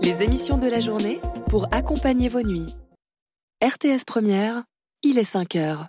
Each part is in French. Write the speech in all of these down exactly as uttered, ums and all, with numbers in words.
Les émissions de la journée pour accompagner vos nuits. R T S Première, il est cinq heures.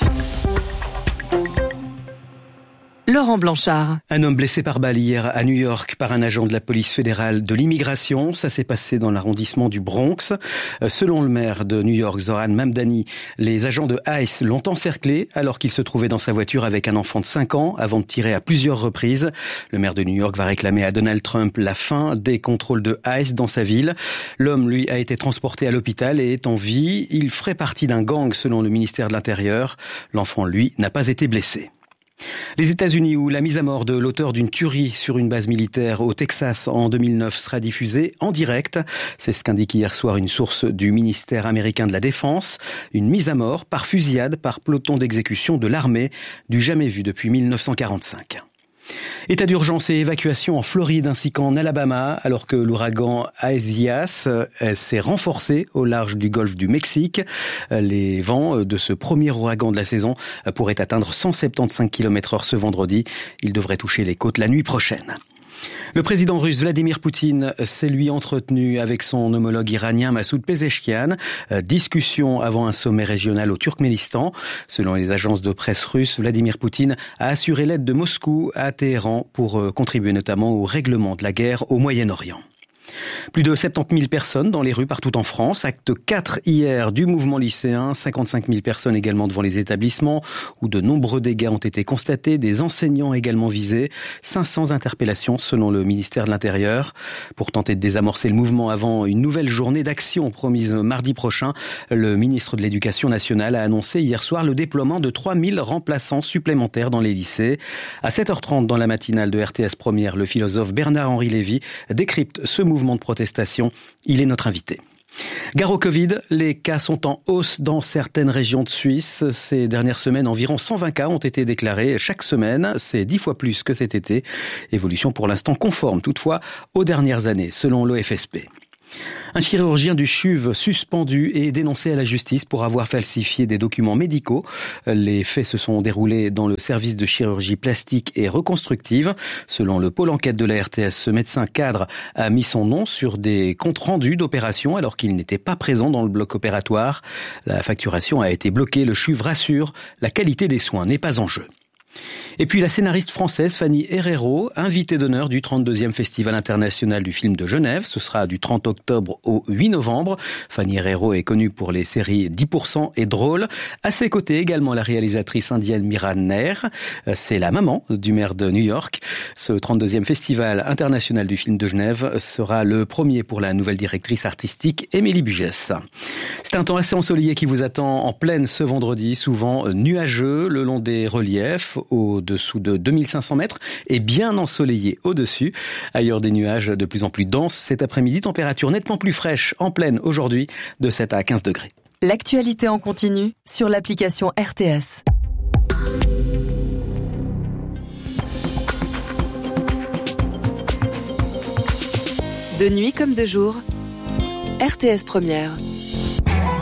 Laurent Blanchard. Un homme blessé par balle hier à New York par un agent de la police fédérale de l'immigration. Ça s'est passé dans l'arrondissement du Bronx. Selon le maire de New York, Zoran Mamdani, les agents de ICE l'ont encerclé alors qu'il se trouvait dans sa voiture avec un enfant de cinq ans avant de tirer à plusieurs reprises. Le maire de New York va réclamer à Donald Trump la fin des contrôles de ICE dans sa ville. L'homme, lui, a été transporté à l'hôpital et est en vie. Il ferait partie d'un gang selon le ministère de l'Intérieur. L'enfant, lui, n'a pas été blessé. Les États-Unis, où la mise à mort de l'auteur d'une tuerie sur une base militaire au Texas en deux mille neuf sera diffusée en direct. C'est ce qu'indique hier soir une source du ministère américain de la Défense. Une mise à mort par fusillade par peloton d'exécution de l'armée, du jamais vu depuis mille neuf cent quarante-cinq. État d'urgence et évacuation en Floride ainsi qu'en Alabama, alors que l'ouragan Isaias s'est renforcé au large du golfe du Mexique. Les vents de ce premier ouragan de la saison pourraient atteindre cent soixante-quinze kilomètres heure ce vendredi. Il devrait toucher les côtes la nuit prochaine. Le président russe Vladimir Poutine s'est lui entretenu avec son homologue iranien Massoud Pezeshkian. Discussion avant un sommet régional au Turkménistan. Selon les agences de presse russes, Vladimir Poutine a assuré l'aide de Moscou à Téhéran pour contribuer notamment au règlement de la guerre au Moyen-Orient. Plus de soixante-dix mille personnes dans les rues partout en France. Acte quatre hier du mouvement lycéen. cinquante-cinq mille personnes également devant les établissements où de nombreux dégâts ont été constatés. Des enseignants également visés. cinq cents interpellations selon le ministère de l'Intérieur. Pour tenter de désamorcer le mouvement avant une nouvelle journée d'action promise mardi prochain, le ministre de l'Éducation nationale a annoncé hier soir le déploiement de trois mille remplaçants supplémentaires dans les lycées. À sept heures trente dans la matinale de R T S Première, le philosophe Bernard-Henri Lévy décrypte ce mouvement de protestation. Il est notre invité. Gare au Covid, les cas sont en hausse dans certaines régions de Suisse. Ces dernières semaines, environ cent vingt cas ont été déclarés chaque semaine. C'est dix fois plus que cet été. Évolution pour l'instant conforme toutefois aux dernières années, selon l'O F S P. Un chirurgien du C H U V suspendu et dénoncé à la justice pour avoir falsifié des documents médicaux. Les faits se sont déroulés dans le service de chirurgie plastique et reconstructive. Selon le pôle enquête de la R T S, ce médecin cadre a mis son nom sur des comptes rendus d'opération alors qu'il n'était pas présent dans le bloc opératoire. La facturation a été bloquée. Le C H U V rassure, la qualité des soins n'est pas en jeu. Et puis la scénariste française Fanny Herrero, invitée d'honneur du trente-deuxième Festival international du film de Genève. Ce sera du trente octobre au huit novembre. Fanny Herrero est connue pour les séries dix pour cent et Drôle. À ses côtés également la réalisatrice indienne Mira Nair. C'est la maman du maire de New York. Ce trente-deuxième Festival international du film de Genève sera le premier pour la nouvelle directrice artistique Émilie Bugès. C'est un temps assez ensoleillé qui vous attend en pleine ce vendredi, souvent nuageux le long des reliefs, au-dessous de deux mille cinq cents mètres et bien ensoleillé au-dessus. Ailleurs, des nuages de plus en plus denses cet après-midi. Température nettement plus fraîche en pleine aujourd'hui de sept à quinze degrés. L'actualité en continu sur l'application R T S. De nuit comme de jour, R T S Première.